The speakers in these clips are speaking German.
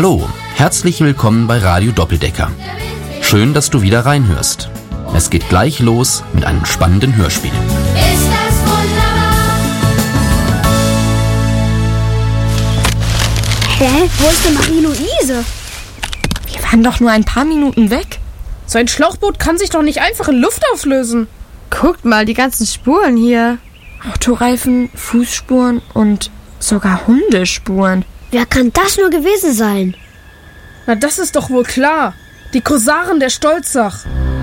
Hallo, herzlich willkommen bei Radio Doppeldecker. Schön, dass du wieder reinhörst. Es geht gleich los mit einem spannenden Hörspiel. Ist das wunderbar? Hä? Wo ist denn Marie-Louise? Wir waren doch nur ein paar Minuten weg. So ein Schlauchboot kann sich doch nicht einfach in Luft auflösen. Guckt mal, die ganzen Spuren hier. Autoreifen, Fußspuren und sogar Hundespuren. Wer kann das nur gewesen sein? Na, das ist doch wohl klar. Die Korsaren der Stolzach.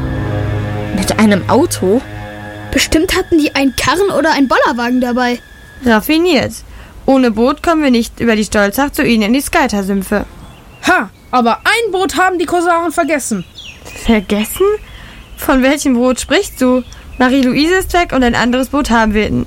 Mit einem Auto? Bestimmt hatten die einen Karren oder einen Bollerwagen dabei. Raffiniert. Ohne Boot kommen wir nicht über die Stolzach zu ihnen in die Skyter-Sümpfe. Ha, aber ein Boot haben die Korsaren vergessen. Vergessen? Von welchem Boot sprichst du? Marie-Louise ist weg und ein anderes Boot haben wir.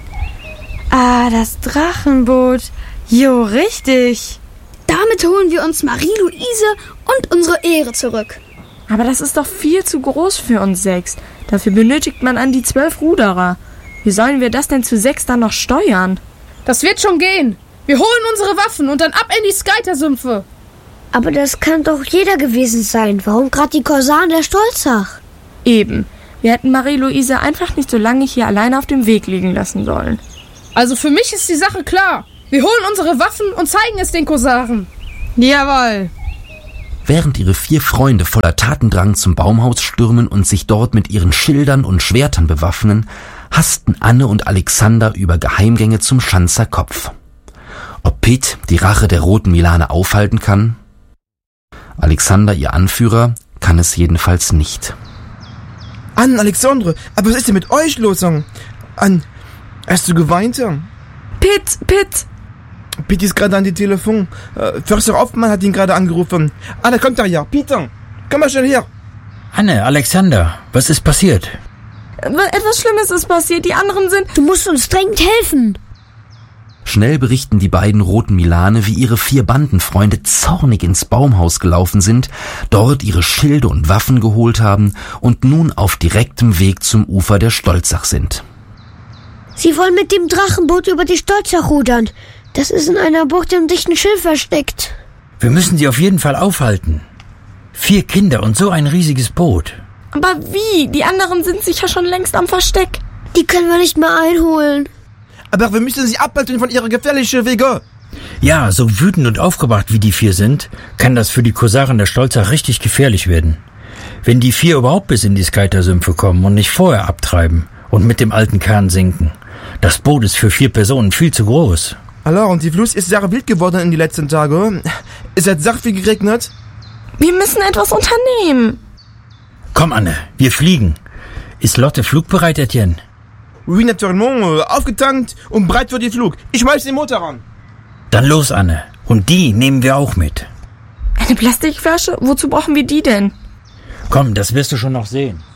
Ah, das Drachenboot. Jo, richtig. Damit holen wir uns Marie-Louise und unsere Ehre zurück. Aber das ist doch viel zu groß für uns 6. Dafür benötigt man an die 12 Ruderer. Wie sollen wir das denn zu 6 dann noch steuern? Das wird schon gehen. Wir holen unsere Waffen und dann ab in die Skyter-Sümpfe. Aber das kann doch jeder gewesen sein. Warum gerade die Korsaren der Stolzach? Eben. Wir hätten Marie-Louise einfach nicht so lange hier alleine auf dem Weg liegen lassen sollen. Also für mich ist die Sache klar. Wir holen unsere Waffen und zeigen es den Korsaren. Jawohl. Während ihre 4 Freunde voller Tatendrang zum Baumhaus stürmen und sich dort mit ihren Schildern und Schwertern bewaffnen, hasten Anne und Alexander über Geheimgänge zum Schanzer Kopf. Ob Pitt die Rache der roten Milane aufhalten kann? Alexander, ihr Anführer, kann es jedenfalls nicht. Anne, Alexandre, aber was ist denn mit euch los? Anne, hast du geweint? Pitt! Pitt ist gerade an die Telefon. Förster Hoffmann hat ihn gerade angerufen. Anne, kommt da her. Peter, komm mal schnell her. Anne, Alexander, was ist passiert? Etwas Schlimmes ist passiert. Die anderen sind... Du musst uns dringend helfen. Schnell berichten die beiden roten Milane, wie ihre 4 Bandenfreunde zornig ins Baumhaus gelaufen sind, dort ihre Schilde und Waffen geholt haben und nun auf direktem Weg zum Ufer der Stolzach sind. Sie wollen mit dem Drachenboot über die Stolzach rudern. Das ist in einer Bucht im dichten Schilf versteckt. Wir müssen sie auf jeden Fall aufhalten. 4 Kinder und so ein riesiges Boot. Aber wie? Die anderen sind sicher schon längst am Versteck. Die können wir nicht mehr einholen. Aber wir müssen sie abhalten von ihren gefährlichen Wege. Ja, so wütend und aufgebracht wie die 4 sind, kann das für die Korsaren der Stolzach richtig gefährlich werden. Wenn die 4 überhaupt bis in die Skyter-Sümpfe kommen und nicht vorher abtreiben und mit dem alten Kahn sinken. Das Boot ist für 4 Personen viel zu groß. Alors, und die Fluss ist sehr wild geworden in die letzten Tage. Es hat sehr viel geregnet. Wir müssen etwas unternehmen. Komm, Anne, wir fliegen. Ist Lotte flugbereit, Etienne? Oui, naturellement, aufgetankt und bereit für den Flug. Ich schmeiß den Motor an. Dann los, Anne. Und die nehmen wir auch mit. Eine Plastikflasche? Wozu brauchen wir die denn? Komm, das wirst du schon noch sehen.